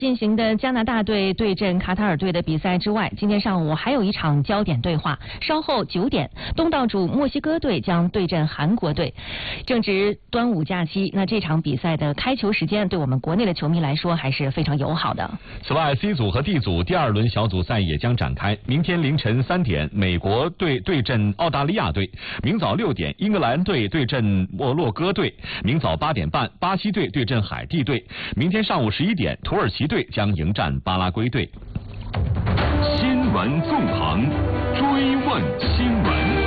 进行的加拿大队对阵卡塔尔队的比赛之外，今天上午还有一场焦点对话。稍后9点，东道主墨西哥队将对阵韩国队。正值端午假期，那这场比赛的开球时间对我们国内的球迷来说还是非常友好的。 此外 ，C 组和 D 组第2轮小组赛也将展开。明天凌晨3点，美国队对阵澳大利亚队；明早6点，英格兰队对阵摩洛哥队；明早8点半，巴西队对阵海地队；明天上午11点，土耳其队将迎战巴拉圭队。 新闻纵横，追问新闻。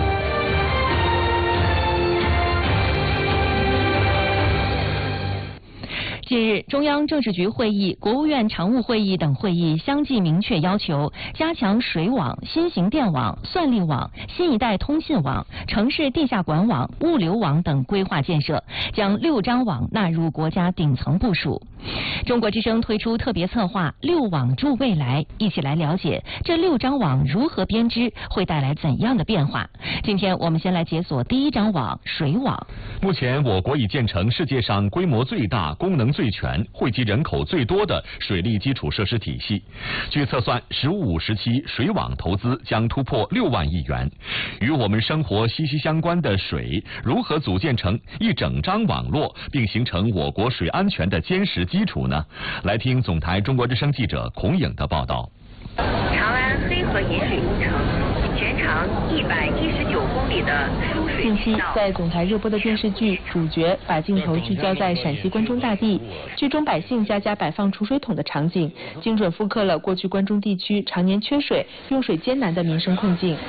近日，中央政治局会议、国务院常务会议等会议相继明确要求，加强水网、新型电网、算力网、新一代通信网、城市地下管网、物流网等规划建设，将6张网纳入国家顶层部署。中国之声推出特别策划“6网助未来”，一起来了解这6张网如何编织，会带来怎样的变化。今天我们先来解锁第1张网——水网。 目前，我国已建成世界上规模最大、功能最全、汇集人口最多的水利基础设施体系。据测算，“15、5时期水网投资将突破6万亿元。与我们生活息息相关的水，如何组建成一整张网络，并形成我国水安全的坚实基础呢？来听总台中国之声记者孔颖的报道。 长安黑河引水工程全长119公里的输水近期在总台热播的电视剧《主角》，把镜头聚焦在陕西关中大地，剧中百姓家家摆放储水桶的场景，精准复刻了过去关中地区常年缺水、用水艰难的民生困境。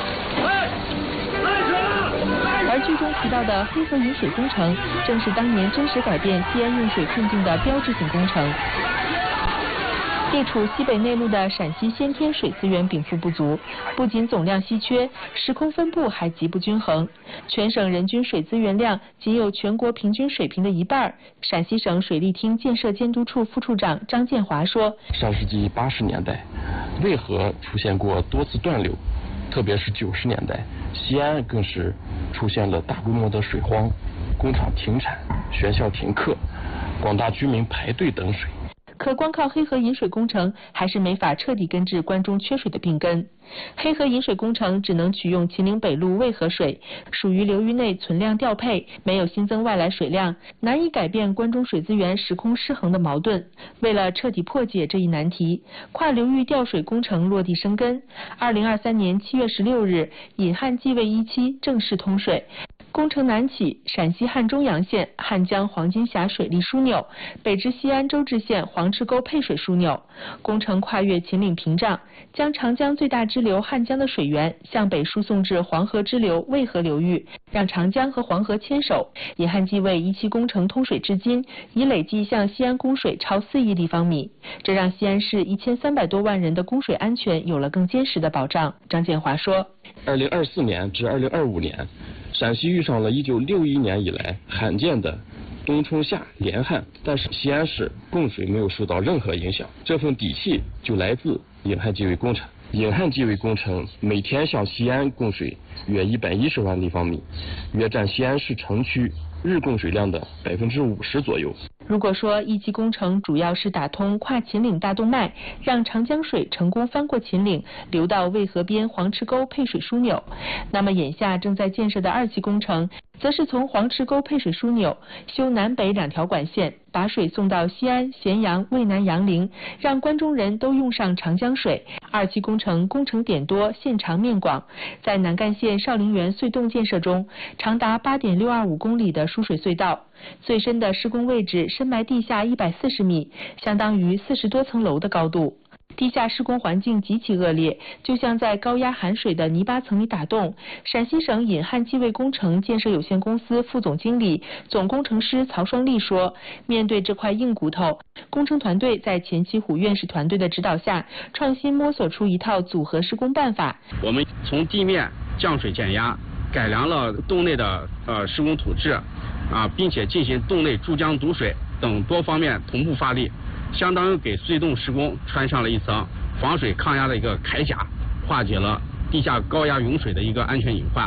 而剧中提到的黑河引水工程，正是当年真实改变西安用水困境的标志性工程。地处西北内陆的陕西先天水资源禀赋不足，不仅总量稀缺，时空分布还极不均衡。全省人均水资源量仅有全国平均水平的1半。陕西省水利厅建设监督处副处长张建华说：“ 上世纪80年代，渭河出现过多次断流，特别是90年代，西安更是出现了大规模的水荒，工厂停产，学校停课，广大居民排队等水。” 可光靠黑河引水工程还是没法彻底根治关中缺水的病根。黑河引水工程只能取用秦岭北路渭河水，属于流域内存量调配，没有新增外来水量，难以改变关中水资源时空失衡的矛盾。为了彻底破解这一难题，跨流域调水工程落地生根。2023年7月16日，引汉济渭1期正式通水。工程南起陕西汉中阳县汉江黄金峡水利枢纽，北至西安周至县黄池沟配水枢纽。工程跨越秦岭屏障，将长江最大支流汉江的水源向北输送至黄河支流渭河流域，让长江和黄河牵手。引汉济渭1期工程通水至今，已累计向西安供水超4亿立方米，这让西安市1300多万人的供水安全有了更坚实的保障。张建华说 ：“2024年至2025年。陕西遇上了1961年以来罕见的冬春夏连旱，但是西安市供水没有受到任何影响，这份底气就来自引汉济渭工程。引汉济渭工程每天向西安供水约110万立方米，约占西安市城区日供水量的50%左右。” 如果说1期工程主要是打通跨秦岭大动脉，让长江水成功翻过秦岭流到渭河边黄池沟配水枢纽，那么眼下正在建设的2期工程则是从黄池沟配水枢纽修南北2条管线，把水送到西安、咸阳、渭南、杨凌，让关中人都用上长江水。2期工程工程点多，线长面广，在南干县少陵园隧洞建设中，长达8.625公里的输水隧道，最深的施工位置深埋地下140米，相当于40多层楼的高度。地下施工环境极其恶劣，就像在高压含水的泥巴层里打洞。陕西省引汉济渭工程建设有限公司副总经理、总工程师曹双利说：“面对这块硬骨头，工程团队在钱其虎院士团队的指导下，创新摸索出一套组合施工办法。 我们从地面降水减压，改良了洞内的施工土质，并且进行洞内注浆堵水等多方面同步发力。”相当于给隧洞施工穿上了一层防水抗压的一个铠甲，化解了地下高压涌水的一个安全隐患。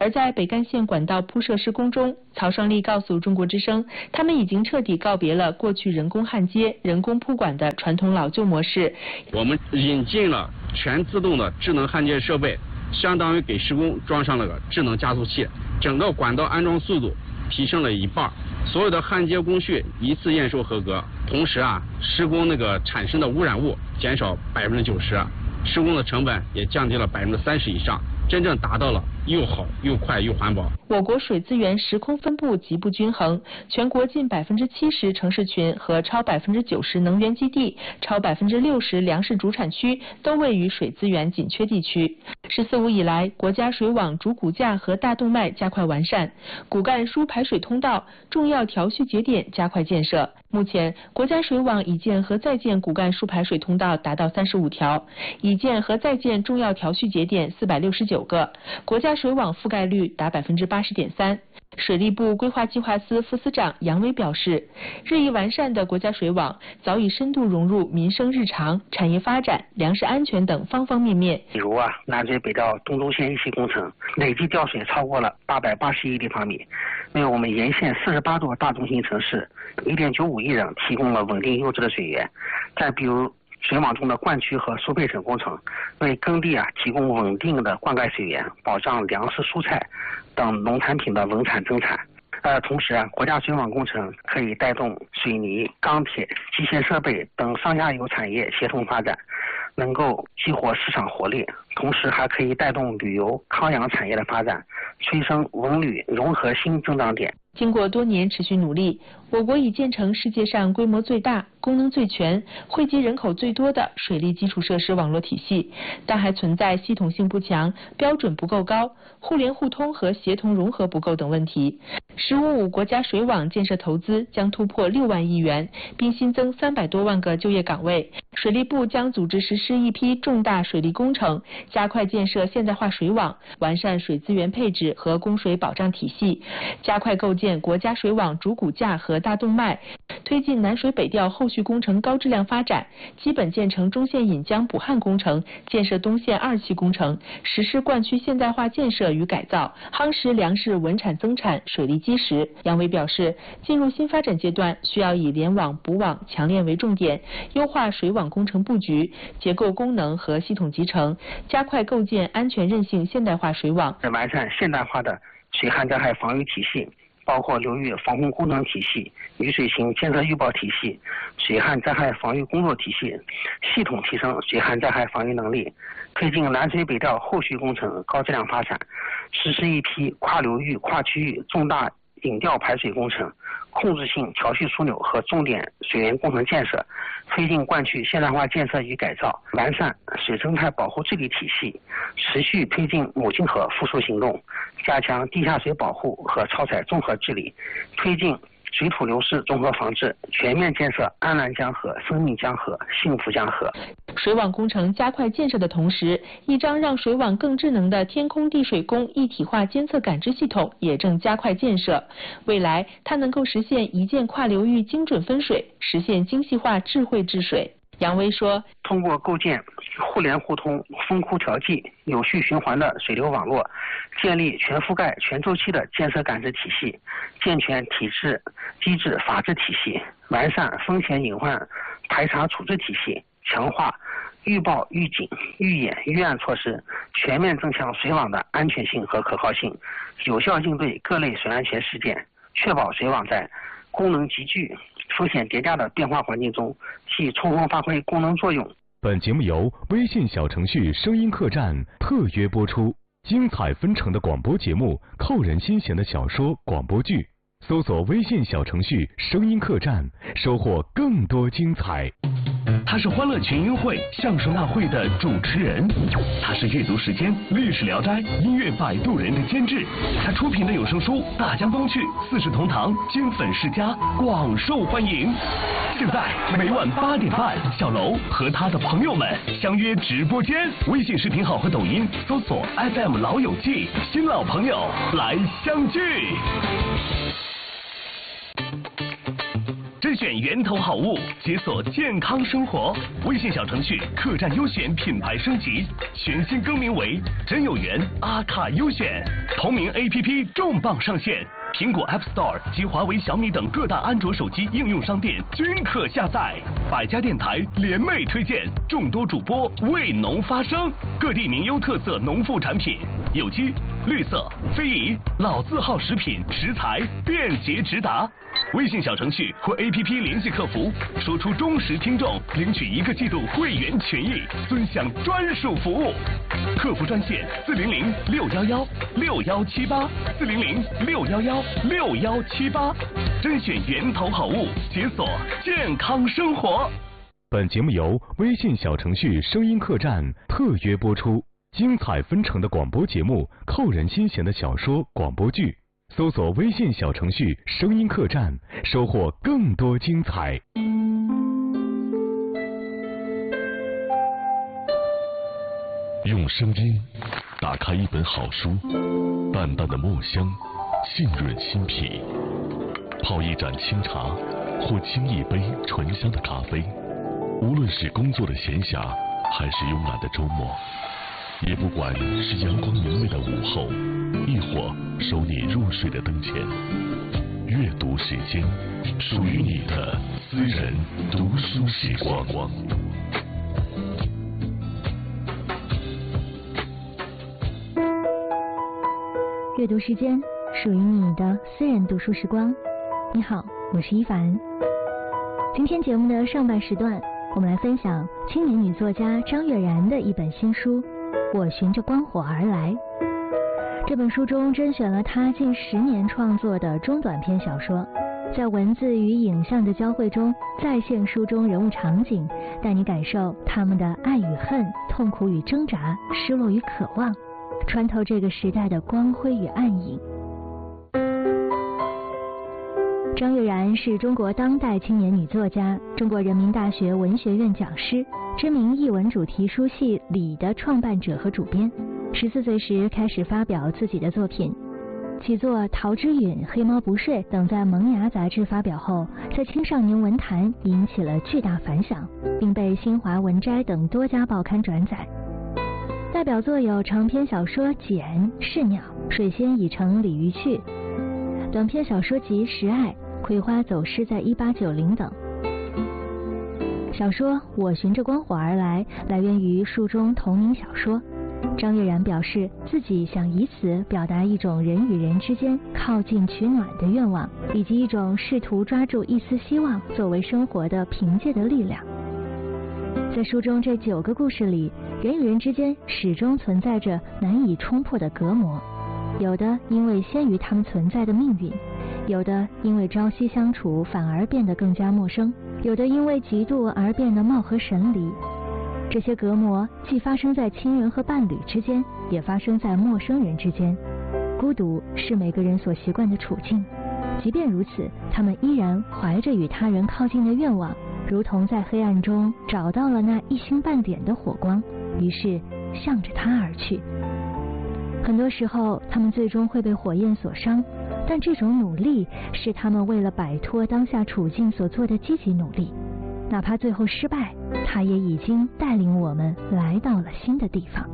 而在北干线管道铺设施工中，曹胜利告诉中国之声，他们已经彻底告别了过去人工焊接、人工铺管的传统老旧模式。 我们引进了全自动的智能焊接设备，相当于给施工装上了个智能加速器，整个管道安装速度提升了一半，所有的焊接工序一次验收合格，同时施工产生的污染物减少90%，施工的成本也降低了30%以上，真正达到了又好又快又环保。 我国水资源时空分布极不均衡，全国近70%城市群和超90%能源基地、超60%粮食主产区都位于水资源紧缺地区。“十四五”以来，国家水网主骨架和大动脉加快完善，骨干输排水通道、重要调蓄节点加快建设。目前，国家水网已建和在建骨干输排水通道达到35条，已建和在建重要调蓄节点469个，国家水网覆盖率达80.3%。水利部规划计划司副司长杨伟表示，日益完善的国家水网早已深度融入民生日常、产业发展、粮食安全等方方面面。 比如南水北调东中线一期工程累计调水超过了880亿立方米，为我们沿线48座大中型城市1.95亿人提供了稳定优质的水源。再比如水网中的灌区和输配水工程，为耕地提供稳定的灌溉水源，保障粮食、蔬菜等农产品的稳产增产。同时国家水网工程可以带动水泥、钢铁、机械设备等上下游产业协同发展，能够激活市场活力，同时还可以带动旅游、康养产业的发展，催生文旅融合新增长点。 经过多年持续努力，我国已建成世界上规模最大、功能最全、惠及人口最多的水利基础设施网络体系，但还存在系统性不强、标准不够高、互联互通和协同融合不够等问题。“十五五”国家水网建设投资将突破6万亿元，并新增300多万个就业岗位。水利部将组织实施一批重大水利工程，加快建设现代化水网，完善水资源配置和供水保障体系，加快构建国家水网主骨架和大动脉，推进南水北调后续工程高质量发展，基本建成中线引江补焊工程，建设东线2期工程，实施灌区现代化建设与改造，夯实粮食稳产增产水利基石。杨伟表示，进入新发展阶段，需要以联网、补网、强链为重点，优化水网工程布局、结构功能和系统集成，加快构建安全韧性现代化水网， 完善现代化的水旱灾害防御体系，包括流域防洪工程体系、雨水型监测预报体系、水旱灾害防御工作体系，系统提升水旱灾害防御能力，推进南水北调后续工程高质量发展，实施一批跨流域、跨区域重大引调排水工程、控制性调蓄枢纽和重点水源工程建设，推进灌区现代化建设与改造，完善水生态保护治理体系，持续推进母亲河复苏行动，加强地下水保护和超采综合治理，推进水土流失综合防治，全面建设安澜江河、生命江河、幸福江河。 水网工程加快建设的同时，一张让水网更智能的天空地水工一体化监测感知系统也正加快建设。未来，它能够实现一键跨流域精准分水，实现精细化智慧治水。杨威说， 通过构建互联互通、分窟调剂、有序循环的水流网络，建立全覆盖、全周期的建设感知体系，健全体制、机制、法治体系，完善风险隐患排查处置体系，强化预报、预警、预演、预案措施，全面增强水网的安全性和可靠性，有效应对各类水安全事件，确保水网在功能集聚、风险叠加的变化环境中，既充分发挥功能作用。 本节目由微信小程序声音客栈特约播出，精彩纷呈的广播节目，扣人心弦的小说广播剧，搜索微信小程序声音客栈，收获更多精彩。他是欢乐群英会相声大会的主持人，他是阅读时间、历史聊斋、音乐摆渡人的监制，他出品的有声书《大江东去》《四世同堂》经粉世家广受欢迎。现在每晚8点半，小楼和他的朋友们相约直播间，微信视频号和抖音搜索 FM 老友记，新老朋友来相聚。甄选原源头好物，解锁健康生活。微信小程序客栈优选品牌升级，全新更名为真有缘阿卡优选，同名 APP 重磅上线。苹果 App Store 及华为、小米等各大安卓手机应用商店均可下载。百家电台联袂推荐，众多主播为农发声，各地名优特色农副产品，有机、绿色、非遗、老字号食品食材便捷直达。微信小程序或 APP 联系客服，说出忠实听众，领取1个季度会员权益，尊享专属服务。客服专线400-611-6178，400-611-6178，甄选源头好物，解锁健康生活。 本节目由微信小程序声音客栈特约播出，精彩纷呈的广播节目，扣人心弦的小说广播剧。搜索微信小程序声音客栈，收获更多精彩。 用声音打开一本好书，淡淡的墨香浸润心脾，泡一盏清茶或沏一杯醇香的咖啡，无论是工作的闲暇还是慵懒的周末，也不管是阳光明媚的午后，亦或守你入睡的灯前，阅读时间，属于你的私人读书时光。 阅读时间，属于你的私人读书时光。你好，我是一凡。今天节目的上半时段，我们来分享青年女作家张悦然的一本新书《我循着光火而来》。这本书中甄选了她近10年创作的中短篇小说，在文字与影像的交汇中，再现书中人物场景，带你感受他们的爱与恨、痛苦与挣扎、失落与渴望，穿透这个时代的光辉与暗影。张悦然是中国当代青年女作家，中国人民大学文学院讲师，知名译文主题书系《礼》的创办者和主编。14岁时开始发表自己的作品，其作《桃之允》《黑猫不睡》等在《萌芽》杂志发表后，在青少年文坛引起了巨大反响，并被新华文摘等多家报刊转载。代表作有长篇小说《简》《是鸟》《水仙已成鲤鱼去》，短篇小说集《识爱》《葵花走失在1890》等。小说《我循着光火而来》来源于书中同名小说。张悦然表示，自己想以此表达一种人与人之间靠近取暖的愿望，以及一种试图抓住一丝希望作为生活的凭借的力量。在书中这9个故事里，人与人之间始终存在着难以冲破的隔膜，有的因为先于他们存在的命运，有的因为朝夕相处反而变得更加陌生，有的因为嫉妒而变得貌合神离。这些隔膜既发生在亲人和伴侣之间，也发生在陌生人之间。孤独是每个人所习惯的处境，即便如此，他们依然怀着与他人靠近的愿望，如同在黑暗中找到了那一星半点的火光，于是向着它而去。很多时候，他们最终会被火焰所伤，但这种努力是他们为了摆脱当下处境所做的积极努力。哪怕最后失败，他也已经带领我们来到了新的地方。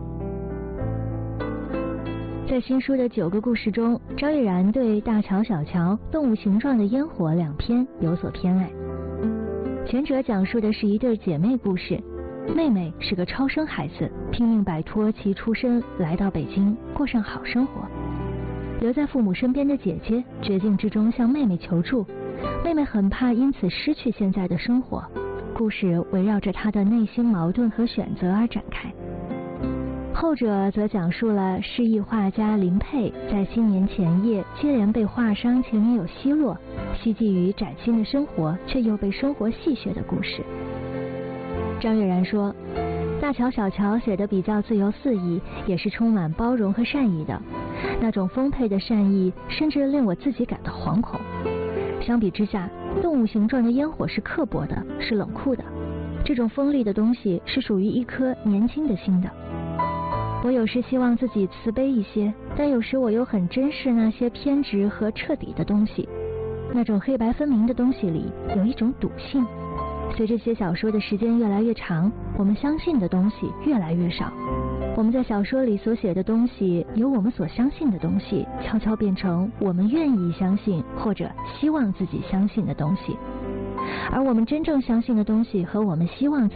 在新书的9个故事中，张悦然对《大乔小乔》《动物形状的烟火》2篇有所偏爱。前者讲述的是一对姐妹故事，妹妹是个超生孩子，拼命摆脱其出身，来到北京过上好生活。留在父母身边的姐姐绝境之中向妹妹求助，妹妹很怕因此失去现在的生活。故事围绕着她的内心矛盾和选择而展开。后者则讲述了诗意画家林佩在新年前夜接连被画伤前女友奚落，希冀于崭新的生活，却又被生活戏谑的故事。张悦然说，大乔小乔写得比较自由肆意，也是充满包容和善意的，那种丰沛的善意甚至令我自己感到惶恐。相比之下，动物形状的烟火是刻薄的，是冷酷的，这种锋利的东西是属于一颗年轻的心的。我有时希望自己慈悲一些，但有时我又很珍视那些偏执和彻底的东西。 那种黑白分明的东西里有一种笃信。随着写小说的时间越来越长，我们相信的东西越来越少。我们在小说里所写的东西，由我们所相信的东西，悄悄变成我们愿意相信或者希望自己相信的东西。而我们真正相信的东西和我们希望自己